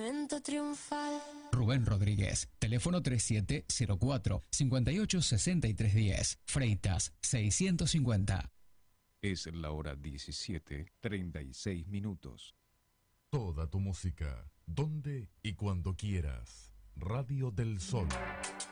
momento triunfal. Rubén Rodríguez, teléfono 3704-586310, Freitas 650. Es la hora 17:36. Toda tu música, donde y cuando quieras. Radio del Sol.